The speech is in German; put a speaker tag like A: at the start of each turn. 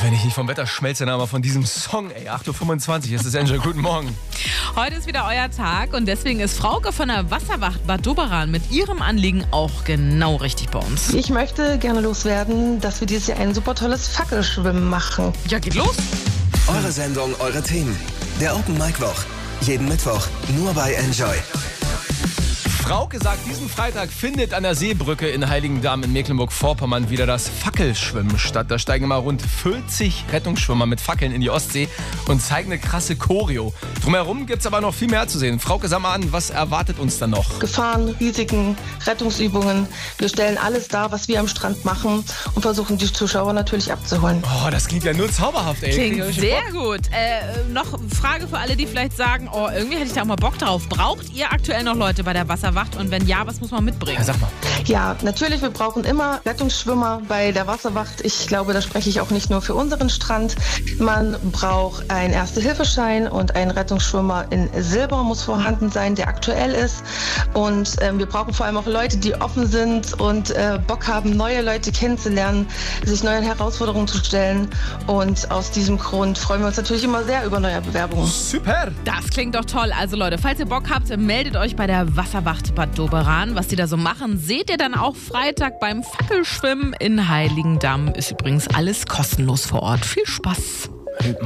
A: wenn ich nicht vom Wetter schmelze, dann aber von diesem Song. Ey, 8.25 Uhr, es ist Angel, guten Morgen.
B: Heute ist wieder euer Tag und deswegen ist Frauke von der Wasserwacht Bad Doberan mit ihrem Anliegen auch genau richtig bei uns.
C: Ich möchte gerne loswerden, dass wir dieses Jahr ein super tolles Fackelschwimmen machen.
B: Ja, geht los.
D: Eure Sendung, eure Themen. Der Open Mic Woch. Jeden Mittwoch nur bei Enjoy.
A: Frauke sagt, diesen Freitag findet an der Seebrücke in Heiligendamm in Mecklenburg-Vorpommern wieder das Fackelschwimmen statt. Da steigen mal rund 40 Rettungsschwimmer mit Fackeln in die Ostsee und zeigen eine krasse Choreo. Drumherum gibt es aber noch viel mehr zu sehen. Frauke, sag mal an, was erwartet uns dann noch?
C: Gefahren, Risiken, Rettungsübungen. Wir stellen alles dar, was wir am Strand machen und versuchen die Zuschauer natürlich abzuholen.
A: Oh, das klingt ja nur zauberhaft, ey.
B: Klingt sehr gut. Noch Frage für alle, die vielleicht sagen, oh, irgendwie hätte ich da auch mal Bock drauf. Braucht ihr aktuell noch Leute bei der Wasserwacht? Und wenn ja, was muss man mitbringen?
A: Ja, sag mal.
C: Ja, natürlich, wir brauchen immer Rettungsschwimmer bei der Wasserwacht. Ich glaube, da spreche ich auch nicht nur für unseren Strand. Man braucht einen Erste-Hilfe-Schein und ein Rettungsschwimmer in Silber muss vorhanden sein, der aktuell ist. Und wir brauchen vor allem auch Leute, die offen sind und Bock haben, neue Leute kennenzulernen, sich neuen Herausforderungen zu stellen. Und aus diesem Grund freuen wir uns natürlich immer sehr über neue Bewerbungen.
A: Super.
B: Das klingt doch toll. Also Leute, falls ihr Bock habt, meldet euch bei der Wasserwacht Bad Doberan. Was die da so machen, seht ihr dann auch Freitag beim Fackelschwimmen in Heiligendamm. Ist übrigens alles kostenlos vor Ort. Viel Spaß!